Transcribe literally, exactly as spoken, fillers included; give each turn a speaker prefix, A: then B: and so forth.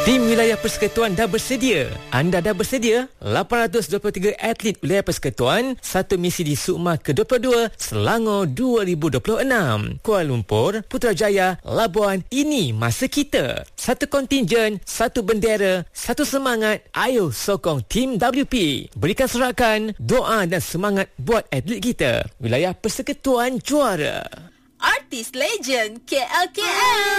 A: Tim Wilayah Persekutuan dah bersedia. Anda dah bersedia? lapan ratus dua puluh tiga atlet Wilayah Persekutuan, satu misi di SUKMA ke dua puluh dua Selangor dua ribu dua puluh enam. Kuala Lumpur, Putrajaya, Labuan, ini masa kita. Satu kontingen, satu bendera, satu semangat. Ayo sokong tim W P. Berikan sorakan, doa dan semangat buat atlet kita. Wilayah Persekutuan juara.
B: Artis Legend K L K L.